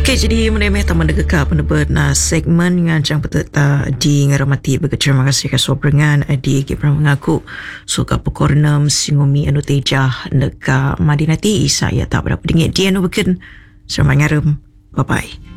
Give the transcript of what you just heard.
Okey, jadi menemeh taman degekak penebut segmen ngancang peserta di ngaramati begitu. Terima kasih ke sobrengan di Gibran mengaku suka pekornam singumi anu tejah neka Madinati saya tak berapa dingit dia anu bikin sama ngaram. Bye bye.